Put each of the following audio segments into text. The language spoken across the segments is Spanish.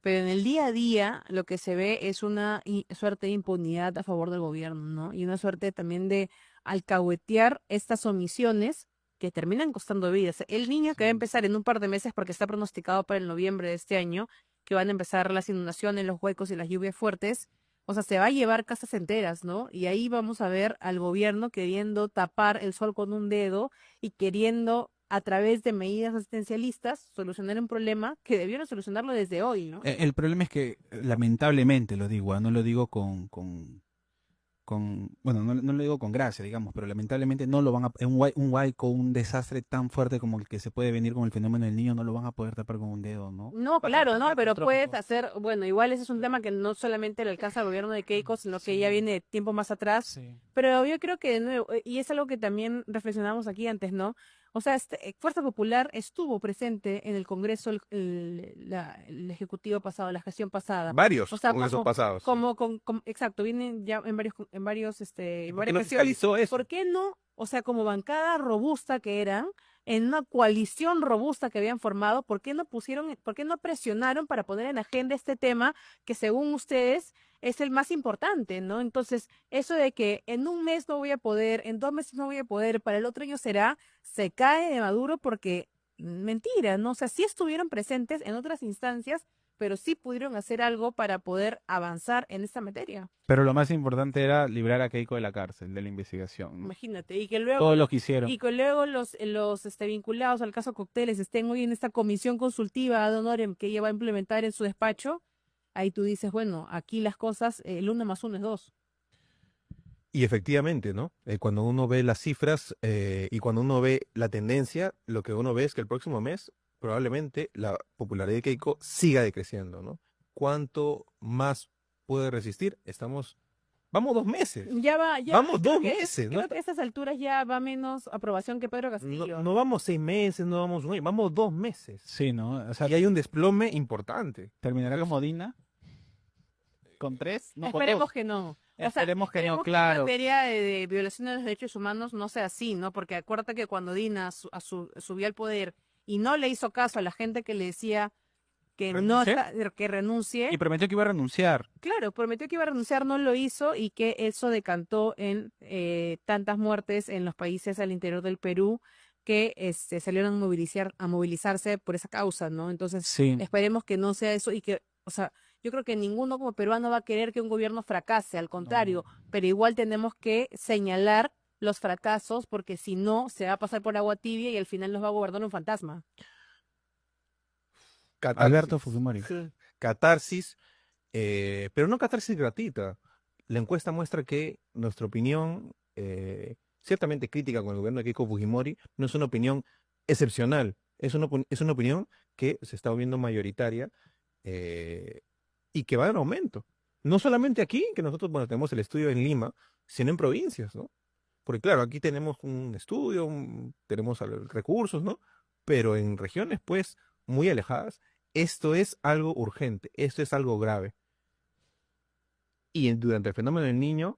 pero en el día a día lo que se ve es una suerte de impunidad a favor del gobierno, ¿no? Y una suerte también de alcahuetear estas omisiones que terminan costando vidas. El niño que va a Sí. empezar en un par de meses, porque está pronosticado para el noviembre de este año, que van a empezar las inundaciones, los huecos y las lluvias fuertes, o sea, se va a llevar casas enteras, ¿no? Y ahí vamos a ver al gobierno queriendo tapar el sol con un dedo y queriendo, a través de medidas asistencialistas, solucionar un problema que debieron solucionarlo desde hoy, ¿no? El problema es que, lamentablemente lo digo, no lo digo bueno, no lo digo con gracia, digamos, pero lamentablemente no lo van a, un huaico, un desastre tan fuerte como el que se puede venir con el fenómeno del niño, no lo van a poder tapar con un dedo, ¿no? No, Va a ser claro, tan no, pero puedes catastrófico. hacer, bueno, igual ese es un tema que no solamente le alcanza al gobierno de Keiko, sino que ya Sí, viene de tiempo más atrás, sí. pero yo creo que de nuevo, y es algo que también reflexionamos aquí antes, ¿no? O sea, Fuerza Popular estuvo presente en el Congreso, el Ejecutivo pasado, la gestión pasada. O Varios sea, congresos pasados. exacto, vienen ya ¿Y en por qué varias no gestiones. fiscalizó eso? ¿Por qué no? O sea, como bancada robusta que eran, en una coalición robusta que habían formado, por qué no presionaron para poner en agenda este tema que según ustedes es el más importante, ¿no? Entonces, eso de que en un mes no voy a poder, en 2 meses no voy a poder, para el otro año será, se cae de Maduro porque mentira, ¿no? O sea, sí estuvieron presentes en otras instancias, pero sí pudieron hacer algo para poder avanzar en esta materia. Pero lo más importante era librar a Keiko de la cárcel, de la investigación, ¿no? Imagínate, y que luego, Todo lo que hicieron. los vinculados al caso Cócteles estén hoy en esta comisión consultiva ad honorem que ella va a implementar en su despacho, ahí tú dices, bueno, aquí las cosas, el uno más uno es dos. Y efectivamente, ¿no? Cuando uno ve las cifras y cuando uno ve la tendencia, lo que uno ve es que el próximo mes probablemente la popularidad de Keiko siga decreciendo, ¿no? ¿Cuánto más puede resistir? Vamos 2 meses. Vamos Creo dos que meses, ¿no? creo que a estas alturas ya va menos aprobación que Pedro No, Castillo. no vamos 6 meses, no vamos un año, vamos 2 meses. Sí, ¿no? O sea, Y hay un desplome importante. terminará Entonces, como Dina, con tres, no con Esperemos dos. que no. O sea, Esperemos que no, esperemos que en claro. materia de violación de los derechos humanos no sea así, ¿no? Porque acuérdate que cuando Dina subió al poder y no le hizo caso a la gente que le decía que no ¿Renuncié? está, que renuncie, Y prometió que iba a renunciar. claro, prometió que iba a renunciar, no lo hizo y que eso decantó en tantas muertes en los países al interior del Perú que salieron a movilizarse por esa causa, ¿no? Entonces, Sí. esperemos que no sea eso y que, o sea, yo creo que ninguno como peruano va a querer que un gobierno fracase, al No. contrario, pero igual tenemos que señalar los fracasos porque si no, se va a pasar por agua tibia y al final nos va a gobernar un fantasma. Alberto catarsis. Fujimori. Catarsis, pero no catarsis gratuita. La encuesta muestra que nuestra opinión, ciertamente crítica con el gobierno de Keiko Fujimori, no es una opinión excepcional. Es una opinión que se está volviendo mayoritaria eh, y que va en aumento. No solamente aquí, que nosotros bueno, tenemos el estudio en Lima, sino en provincias, ¿no? Porque claro, aquí tenemos un estudio, tenemos recursos, ¿no? Pero en regiones, pues, muy alejadas, esto es algo urgente, esto es algo grave. Y durante el fenómeno del niño,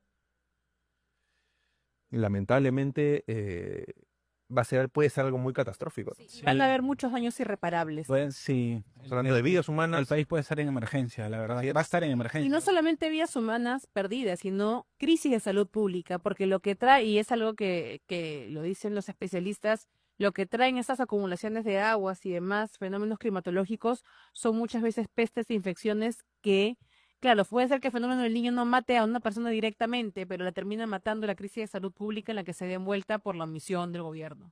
lamentablemente, puede ser algo muy catastrófico, ¿no? Sí, y van a El, haber muchos daños irreparables. pues, sí. Estamos hablando de vidas El humanas. país puede estar en emergencia, la verdad. Así Va a es. estar en Y no emergencia. solamente vidas humanas perdidas, sino crisis de salud pública, porque lo que trae, y es algo que lo dicen los especialistas, lo que traen estas acumulaciones de aguas y demás fenómenos climatológicos son muchas veces pestes e infecciones que, claro, puede ser que el fenómeno del niño no mate a una persona directamente, pero la termina matando la crisis de salud pública en la que se ve envuelta por la omisión del gobierno.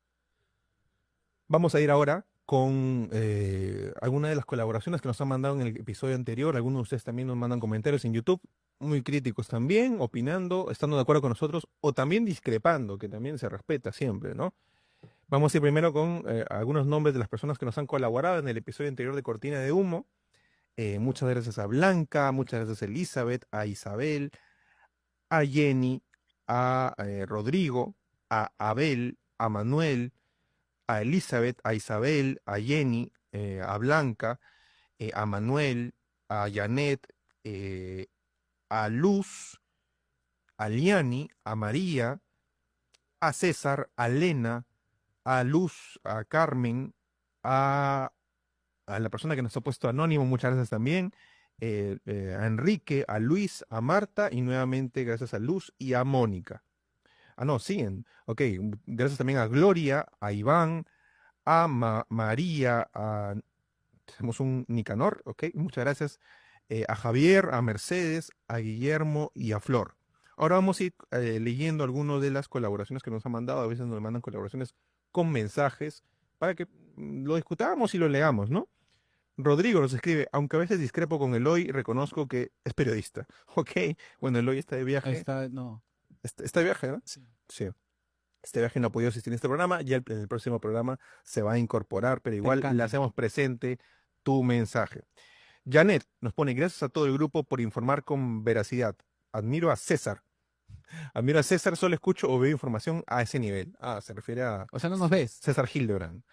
Vamos a ir ahora con alguna de las colaboraciones que nos han mandado en el episodio anterior. Algunos de ustedes también nos mandan comentarios en YouTube, muy críticos también, opinando, estando de acuerdo con nosotros o también discrepando, que también se respeta siempre, ¿no? Vamos a ir primero con algunos nombres de las personas que nos han colaborado en el episodio anterior de Cortina de Humo. Muchas gracias a Blanca, muchas gracias a Elizabeth, a Isabel, a Jenny, a Rodrigo, a Abel, a Manuel, a Elizabeth, a Isabel, a Jenny, a Blanca, a Manuel, a Janet, eh, a Luz, a Liani, a María, a César, a Lena, a Luz, a Carmen, a a la persona que nos ha puesto anónimo, muchas gracias también. A Enrique, a Luis, a Marta y nuevamente gracias a Luz y a Mónica. Ah, no, siguen. Ok, gracias también a Gloria, a Iván, a María, tenemos un Nicanor, ok, muchas gracias. A Javier, a Mercedes, a Guillermo y a Flor. Ahora vamos a ir leyendo algunas de las colaboraciones que nos han mandado. A veces nos mandan colaboraciones con mensajes para que lo discutamos y lo leamos, ¿no? Rodrigo nos escribe, aunque a veces discrepo con Eloy, reconozco que es periodista. Ok, bueno, Eloy está de viaje. No. Está de viaje, ¿no? Sí. Sí. Este viaje no ha podido asistir en este programa, ya en el próximo programa se va a incorporar, pero igual le hacemos presente tu mensaje. Janet nos pone, gracias a todo el grupo por informar con veracidad. Admiro a César. Admiro a César, solo escucho o veo información a ese nivel. Ah, se refiere a... O sea, no nos ves. César Hildebrand.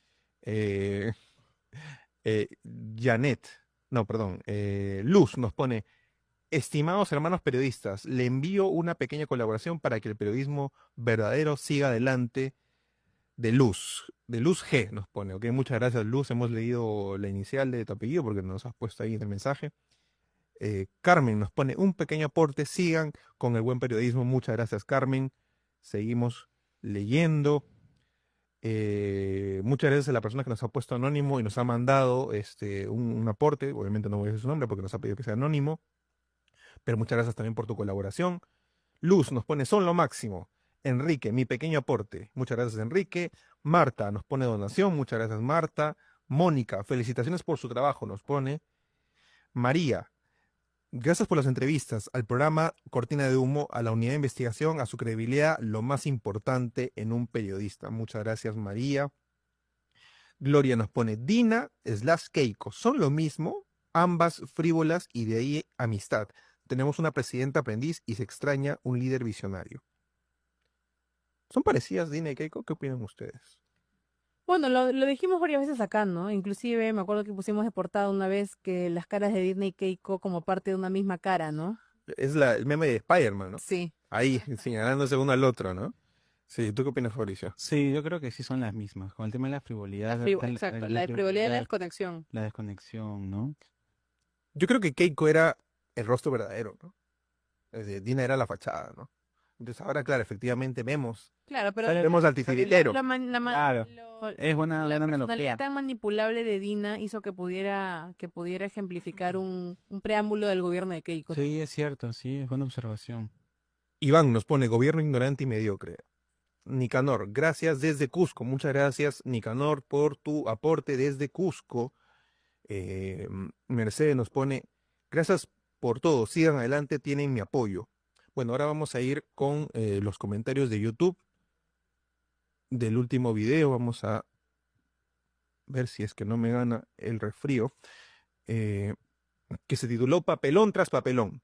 Janet, no, perdón, Luz nos pone, estimados hermanos periodistas, le envío una pequeña colaboración para que el periodismo verdadero siga adelante de Luz G nos pone, ok, muchas gracias Luz, hemos leído la inicial de tu apellido porque nos has puesto ahí en el mensaje. Carmen nos pone un pequeño aporte, sigan con el buen periodismo, muchas gracias Carmen, seguimos leyendo. Muchas gracias a la persona que nos ha puesto anónimo y nos ha mandado un aporte, obviamente no voy a decir su nombre porque nos ha pedido que sea anónimo, pero muchas gracias también por tu colaboración. Luz nos pone, son lo máximo. Enrique, mi pequeño aporte, muchas gracias Enrique. Marta nos pone donación, muchas gracias Marta. Mónica, felicitaciones por su trabajo, nos pone. María, gracias por las entrevistas, al programa Cortina de Humo, a la unidad de investigación, a su credibilidad, lo más importante en un periodista. Muchas gracias, María. Gloria nos pone, Dina / Keiko, son lo mismo, ambas frívolas y de ahí amistad. Tenemos una presidenta aprendiz y se extraña un líder visionario. ¿Son parecidas Dina y Keiko? ¿Qué opinan ustedes? Bueno, lo dijimos varias veces acá, ¿no? Inclusive me acuerdo que pusimos de portada una vez que las caras de Disney y Keiko como parte de una misma cara, ¿no? Es el meme de Spider-Man, ¿no? Sí. Ahí, señalándose uno al otro, ¿no? Sí, ¿tú qué opinas, Fabricio? Sí, yo creo que sí son las mismas. Con el tema de la frivolidad. Exacto, la frivolidad y la desconexión. La desconexión, ¿no? Yo creo que Keiko era el rostro verdadero, ¿no? Es decir, Dina era la fachada, ¿no? Entonces ahora, claro, efectivamente vemos. Claro, pero Vemos al titiritero. Claro. Es buena la analogía. personalidad tan manipulable de Dina hizo que pudiera ejemplificar un preámbulo del gobierno de Keiko. Sí, es cierto, sí, es buena observación. Iván nos pone gobierno ignorante y mediocre. Nicanor, gracias desde Cusco. Muchas gracias, Nicanor, por tu aporte desde Cusco. Mercedes nos pone, gracias por todo, sigan adelante, tienen mi apoyo. Bueno, ahora vamos a ir con los comentarios de YouTube del último video. Vamos a ver si es que no me gana el resfrío, que se tituló Papelón tras Papelón.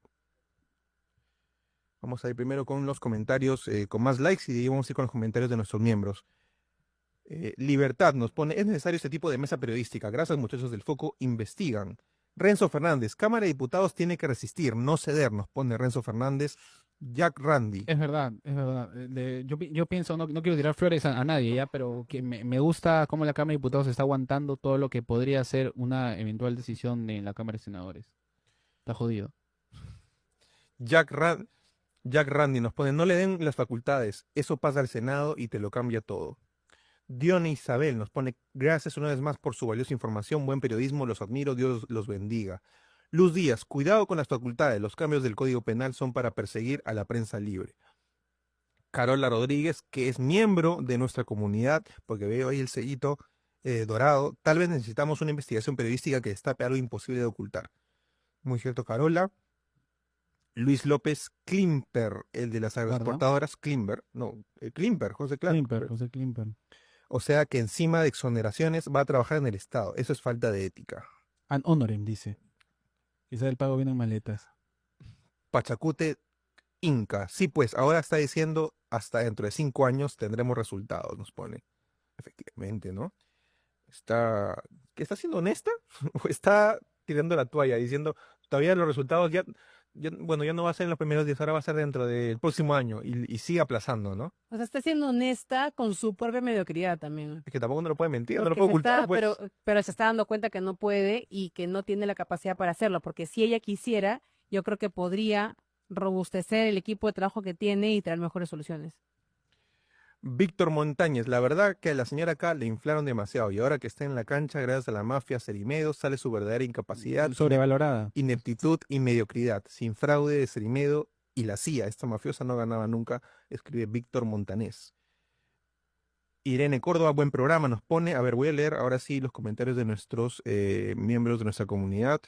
Vamos a ir primero con los comentarios con más likes y de ahí vamos a ir con los comentarios de nuestros miembros. Libertad nos pone, es necesario este tipo de mesa periodística. Gracias muchachos del Foco, investigan. Renzo Fernández, Cámara de Diputados tiene que resistir, no ceder, nos pone Renzo Fernández. Jack Randy. Es verdad, es verdad. Yo pienso, no quiero tirar flores a nadie ya, pero que me gusta cómo la Cámara de Diputados está aguantando todo lo que podría ser una eventual decisión en la Cámara de Senadores. Está jodido. Jack Randy nos pone, no le den las facultades, eso pasa al Senado y te lo cambia todo. Dione Isabel nos pone, gracias una vez más por su valiosa información, buen periodismo, los admiro, Dios los bendiga. Luz Díaz, cuidado con las facultades, los cambios del Código Penal son para perseguir a la prensa libre. Carola Rodríguez, que es miembro de nuestra comunidad, porque veo ahí el sellito dorado, tal vez necesitamos una investigación periodística que destape algo imposible de ocultar. Muy cierto, Carola. Luis López Klimper, el de las agroexportadoras, Klimper, José Klimper. José Klimper. O sea que encima de exoneraciones va a trabajar en el Estado. Eso es falta de ética. An honorem, dice. Quizá el pago viene en maletas. Pachacute Inca. Sí, pues ahora está diciendo hasta dentro de 5 años tendremos resultados, nos pone. Efectivamente, ¿no? ¿Qué está siendo honesta? ¿O está tirando la toalla diciendo todavía los resultados ya bueno, ya no va a ser en los primeros 10, ahora va a ser dentro del próximo año y sigue aplazando, ¿no? O sea, está siendo honesta con su propia mediocridad también. Es que tampoco no lo puede mentir, no lo Porque puede se ocultar, está- pues. pero se está dando cuenta que no puede y que no tiene la capacidad para hacerlo, porque si ella quisiera, yo creo que podría robustecer el equipo de trabajo que tiene y traer mejores soluciones. Víctor Montañez, la verdad que a la señora acá le inflaron demasiado y ahora que está en la cancha, gracias a la mafia Cerimedo, sale su verdadera incapacidad, Sobrevalorada. ineptitud y mediocridad. Sin fraude de Cerimedo y la CIA, esta mafiosa no ganaba nunca, escribe Víctor Montanés. Irene Córdoba, buen programa, nos pone. A ver, voy a leer ahora sí los comentarios de nuestros miembros de nuestra comunidad.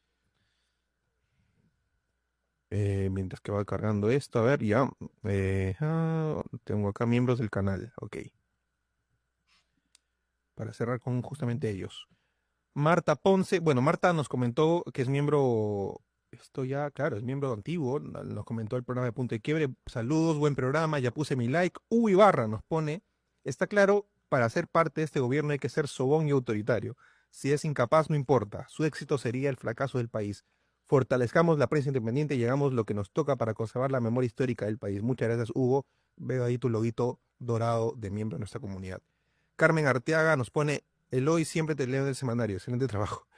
Mientras que va cargando esto, a ver, ya. Tengo acá miembros del canal, ok. Para cerrar con justamente ellos. Marta Ponce, bueno, Marta nos comentó que es miembro, esto ya, claro, es miembro antiguo, nos comentó el programa de Punto de Quiebre. Saludos, buen programa, ya puse mi like. Hugo Ibarra nos pone, está claro, para ser parte de este gobierno hay que ser sobón y autoritario. Si es incapaz, no importa, su éxito sería el fracaso del país. Fortalezcamos la prensa independiente y hagamos lo que nos toca para conservar la memoria histórica del país. Muchas gracias, Hugo. Veo ahí tu loguito dorado de miembro de nuestra comunidad. Carmen Arteaga nos pone, Eloy, siempre te leo en el semanario. Excelente trabajo.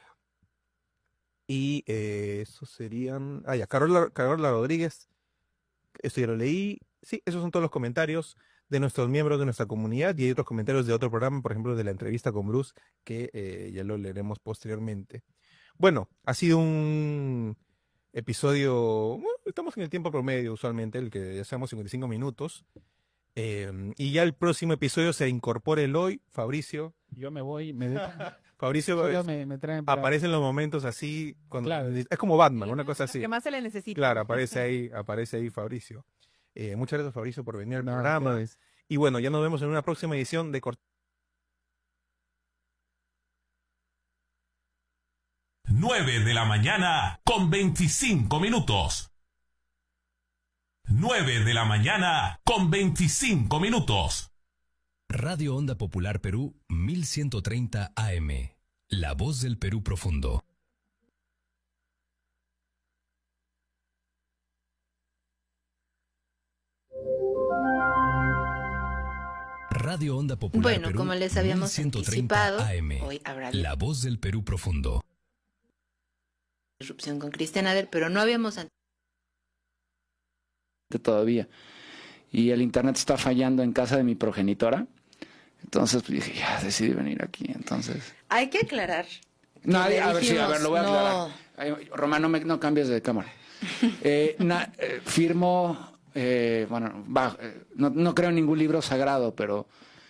Y eso serían... ya, Carola Rodríguez. Esto ya lo leí. Sí, esos son todos los comentarios de nuestros miembros de nuestra comunidad. Y hay otros comentarios de otro programa, por ejemplo, de la entrevista con Bruce, que ya lo leeremos posteriormente. Bueno, ha sido un episodio, bueno, estamos en el tiempo promedio usualmente, el que ya seamos 55 minutos, y ya el próximo episodio se incorpora Eloy, Fabricio. Yo me voy, Fabricio me traen para... aparece en los momentos así, cuando, Claro. es como Batman, una cosa así. Que más se le necesita. Claro, aparece ahí Fabricio. Muchas gracias, Fabricio, por venir al No, programa. ustedes. Y bueno, ya nos vemos en una próxima edición de 9 de la mañana con 25 minutos. 9 de la mañana con 25 minutos. Radio Onda Popular Perú 1130 AM. La voz del Perú profundo. Radio Onda Popular Bueno, Perú como les habíamos 1130 anticipado, AM. hoy habrá La voz del Perú profundo. disrupción con Cristian Ader, pero no habíamos todavía. Y el internet está fallando en casa de mi progenitora. Entonces pues, dije, ya decidí venir aquí. Entonces. Hay que aclarar. No, a le ver, sí, a dijimos, ver, lo voy a no. aclarar. Ay, Román, no cambies de cámara. Firmo, bueno, no creo en ningún libro sagrado, pero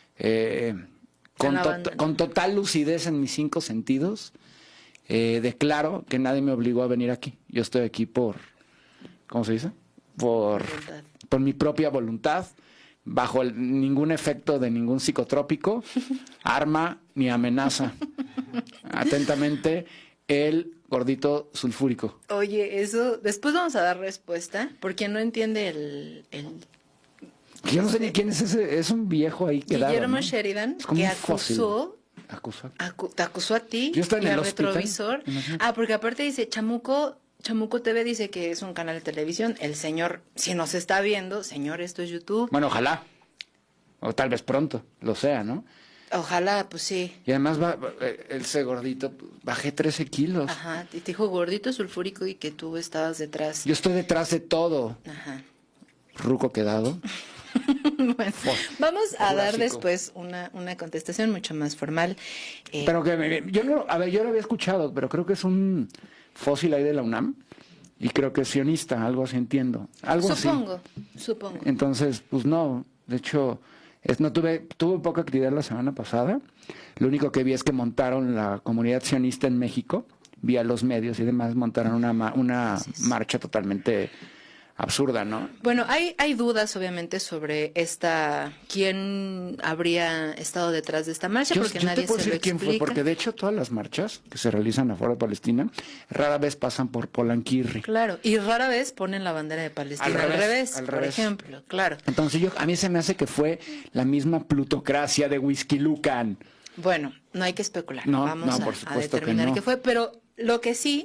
con total lucidez en mis 5 sentidos, declaro que nadie me obligó a venir aquí. Yo estoy aquí por, ¿cómo se dice? Por mi propia voluntad, bajo ningún efecto de ningún psicotrópico, arma ni amenaza. Atentamente, el gordito sulfúrico. Oye, eso, después vamos a dar respuesta, porque no entiende el Yo no sé ni quién es ese, es un viejo ahí quedado, Guillermo ¿no? Sheridan, Es como que un fósil. acusó, te acusó a ti Yo estaba en y el al hospital, retrovisor. imagínate. Porque aparte dice, Chamuco TV dice que es un canal de televisión. El señor, si nos está viendo, señor, esto es YouTube. Bueno, ojalá. O tal vez pronto, lo sea, ¿no? Ojalá, pues sí. Y además, ese gordito, bajé 13 kilos. Ajá, y te dijo gordito sulfúrico y que tú estabas detrás. Yo estoy detrás de todo. Ajá. Ruco quedado. Bueno, vamos a dar Jurásico. después una contestación mucho más formal. Pero que yo lo había escuchado, pero creo que es un fósil ahí de la UNAM. Y creo que es sionista, algo así entiendo. Algo así. Supongo. Entonces, pues no. De hecho, tuve poca actividad la semana pasada. Lo único que vi es que montaron la comunidad sionista en México, vía los medios y demás, montaron una marcha totalmente absurda, ¿no? Bueno, hay dudas obviamente sobre quién habría estado detrás de esta marcha, porque yo nadie te puedo se lo decir quién fue, explica. porque de hecho todas las marchas que se realizan afuera de Palestina rara vez pasan por Polanquirri. Claro, y rara vez ponen la bandera de Palestina al revés, por ejemplo, claro. Entonces a mí se me hace que fue la misma plutocracia de Whisky Lucan. Bueno, no hay que especular, No, vamos por a supuesto que determinar no. qué fue, pero lo que sí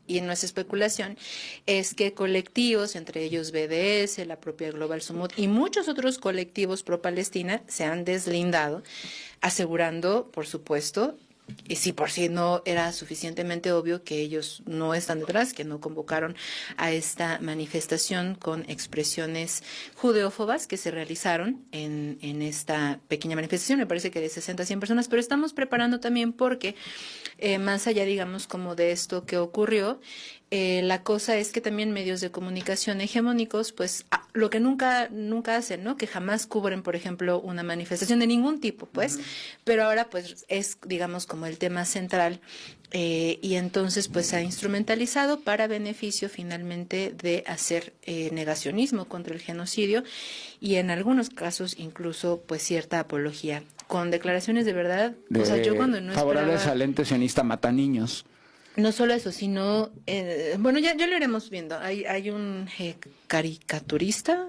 y no es especulación, es que colectivos, entre ellos BDS, la propia Global Sumud y muchos otros colectivos pro-Palestina se han deslindado, asegurando, por supuesto, y si por sí no era suficientemente obvio que ellos no están detrás, que no convocaron a esta manifestación con expresiones judeófobas que se realizaron en esta pequeña manifestación, me parece que de 60 a 100 personas, pero estamos preparando también porque más allá, digamos, como de esto que ocurrió, la cosa es que también medios de comunicación hegemónicos, pues lo que nunca hacen, ¿no? Que jamás cubren, por ejemplo, una manifestación de ningún tipo, pues, pero ahora pues es, digamos, como el tema central y entonces pues se ha instrumentalizado para beneficio finalmente de hacer negacionismo contra el genocidio y en algunos casos incluso pues cierta apología, con declaraciones de verdad, o sea, yo cuando no favorables esperaba... al ente sionista mata niños. No solo eso, sino, bueno, ya lo iremos viendo. Hay un caricaturista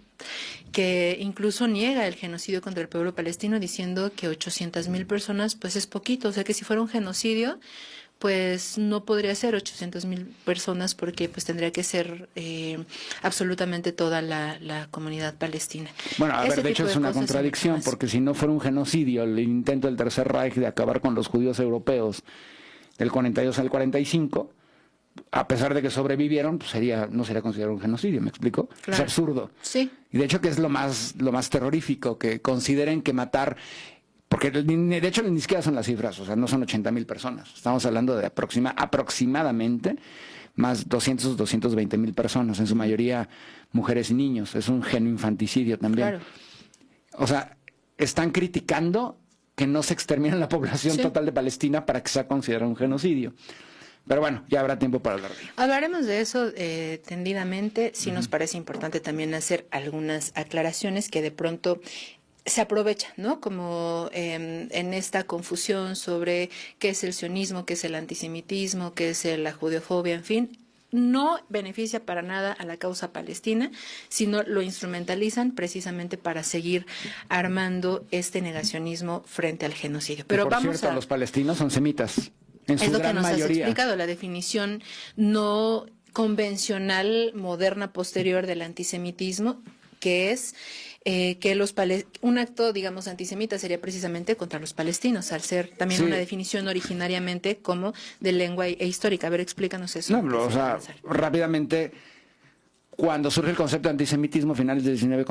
que incluso niega el genocidio contra el pueblo palestino diciendo que 800,000 personas pues es poquito, o sea que si fuera un genocidio pues no podría ser 800,000 personas porque pues tendría que ser absolutamente toda la comunidad palestina. Bueno, a Ese ver, de hecho tipo es de una cosas contradicción, más. porque si no fuera un genocidio, el intento del Tercer Reich de acabar con los judíos europeos del 42 al 45, a pesar de que sobrevivieron, pues no sería considerado un genocidio, ¿me explico? Claro. Es absurdo. Sí. Y de hecho que es lo más terrorífico, que consideren que matar, porque de hecho ni siquiera son las cifras, o sea, no son 80,000 personas, estamos hablando de aproximadamente más 220,000 personas, en su mayoría mujeres y niños, es un genoinfanticidio también. Claro. O sea, están criticando que no se extermine la población Sí. total de Palestina para que sea considerado un genocidio. Pero bueno, ya habrá tiempo para hablar de ello. Hablaremos de eso tendidamente. Sí nos parece importante también hacer algunas aclaraciones que de pronto se aprovechan, ¿no? Como en esta confusión sobre qué es el sionismo, qué es el antisemitismo, qué es la judeofobia, en fin. No beneficia para nada a la causa palestina, sino lo instrumentalizan precisamente para seguir armando este negacionismo frente al genocidio. Pero por vamos cierto, los palestinos son semitas, en su es lo que gran nos has mayoría. explicado, la definición no convencional, moderna, posterior del antisemitismo, que es que un acto, digamos, antisemita sería precisamente contra los palestinos, al ser también Sí. una definición originariamente como de lengua e histórica. A ver, explícanos eso. No, antes o de sea, comenzar. rápidamente, cuando surge el concepto de antisemitismo, finales del 19,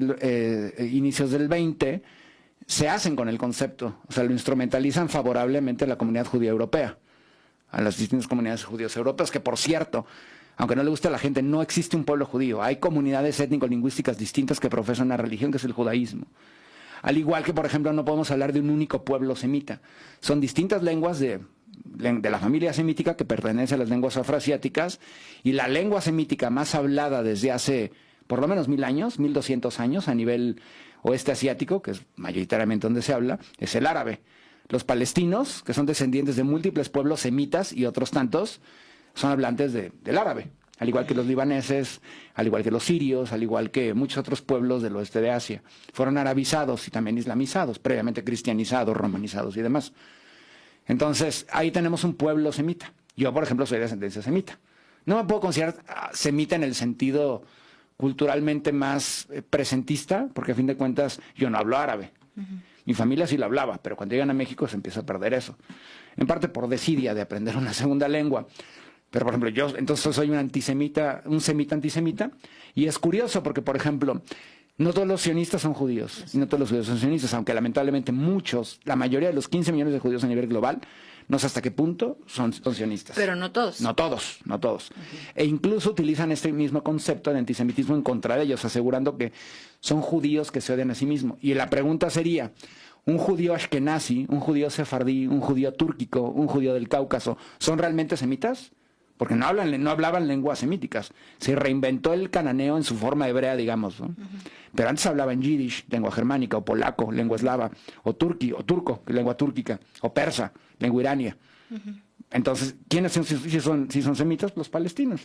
inicios del 20, se hacen con el concepto, o sea, lo instrumentalizan favorablemente a la comunidad judía europea, a las distintas comunidades judías europeas, que por cierto, aunque no le guste a la gente, no existe un pueblo judío, hay comunidades étnico-lingüísticas distintas que profesan una religión que es el judaísmo. Al igual que, por ejemplo, no podemos hablar de un único pueblo semita. Son distintas lenguas de la familia semítica que pertenece a las lenguas afroasiáticas, y la lengua semítica más hablada desde hace por lo menos 1000 años, 1200 años a nivel oeste asiático, que es mayoritariamente donde se habla, es el árabe. Los palestinos, que son descendientes de múltiples pueblos semitas y otros tantos, son hablantes del árabe, al igual que los libaneses, al igual que los sirios, al igual que muchos otros pueblos del oeste de Asia. Fueron arabizados y también islamizados, previamente cristianizados, romanizados y demás. Entonces, ahí tenemos un pueblo semita. Yo, por ejemplo, soy de ascendencia semita. No me puedo considerar semita en el sentido culturalmente más presentista, porque a fin de cuentas yo no hablo árabe. Mi familia sí lo hablaba, pero cuando llegan a México se empieza a perder eso. En parte por desidia de aprender una segunda lengua. Pero, por ejemplo, yo entonces soy un antisemita, un semita antisemita, y es curioso porque, por ejemplo, no todos los sionistas son judíos, y no todos los judíos son sionistas, aunque lamentablemente muchos, la mayoría de los 15 millones de judíos a nivel global, no sé hasta qué punto son sionistas. Pero no todos. No todos, no todos. E incluso utilizan este mismo concepto de antisemitismo en contra de ellos, asegurando que son judíos que se odian a sí mismos. Y la pregunta sería, ¿un judío ashkenazi, un judío sefardí, un judío túrquico, un judío del Cáucaso, son realmente semitas? Porque no hablaban lenguas semíticas. Se reinventó el cananeo en su forma hebrea, digamos, ¿no? Pero antes hablaban yiddish, lengua germánica, o polaco, lengua eslava, o turco, lengua túrquica, o persa, lengua irania. Entonces, ¿quiénes si son semitas? Los palestinos.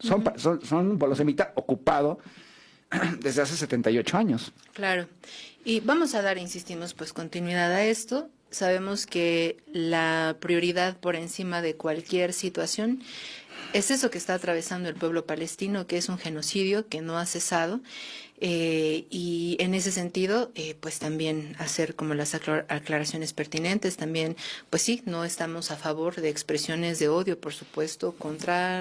Son un pueblo semita ocupado desde hace 78 años. Claro. Y vamos a dar, insistimos, pues continuidad a esto. Sabemos que la prioridad por encima de cualquier situación es eso que está atravesando el pueblo palestino, que es un genocidio que no ha cesado. Y en ese sentido, pues también hacer como las aclaraciones pertinentes. También, pues sí, no estamos a favor de expresiones de odio, por supuesto, contra